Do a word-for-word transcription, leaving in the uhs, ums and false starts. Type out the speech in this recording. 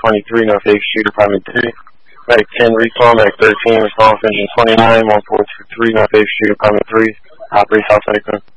twenty-three, Norfolk Street, Department three. Medic ten, recall, Medic thirteen, response engine twenty-nine, one four two three, Norfolk Street, Department three. Operator Southside.